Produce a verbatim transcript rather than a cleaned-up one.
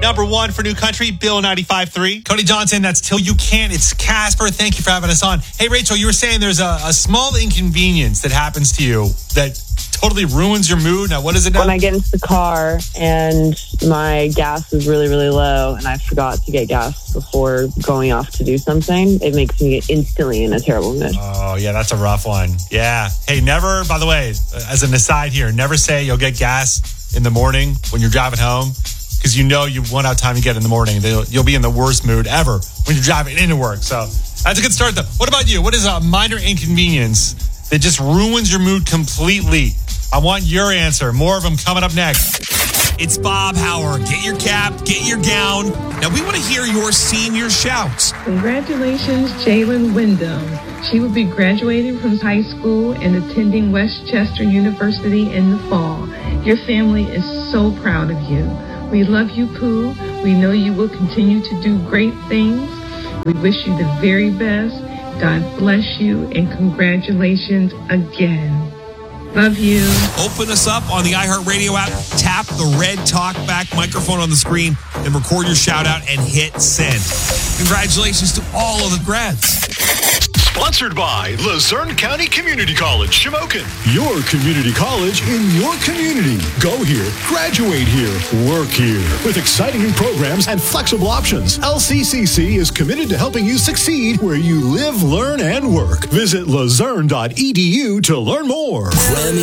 Number one for New Country, Bill ninety-five three. Cody Johnson, that's Till You Can't. It's Casper. Thank you for having us on. Hey, Rachel, you were saying there's a, a small inconvenience that happens to you that totally ruins your mood. Now, what is it now? When I get into the car and my gas is really, really low and I forgot to get gas before going off to do something, it makes me get instantly in a terrible mood. Oh, yeah, that's a rough one. Yeah. Hey, never, by the way, as an aside here, never say you'll get gas in the morning when you're driving home, because you know you won't have time to get in the morning. You'll be in the worst mood ever when you're driving into work. So that's a good start, though. What about you? What is a minor inconvenience that just ruins your mood completely? I want your answer. More of them coming up next. It's Bob Howard. Get your cap, get your gown. Now, we want to hear your senior shouts. Congratulations, Jalen Wyndham. She will be graduating from high school and attending Westchester University in the fall. Your family is so proud of you. We love you, Pooh. We know you will continue to do great things. We wish you the very best. God bless you, and congratulations again. Love you. Open us up on the iHeartRadio app. Tap the red talkback microphone on the screen and record your shout out and hit send. Congratulations to all of the grads. Sponsored by Luzerne County Community College, Shamokin. Your community college in your community. Go here, graduate here, work here. With exciting new programs and flexible options, L C C C is committed to helping you succeed where you live, learn, and work. Visit luzerne dot e d u to learn more.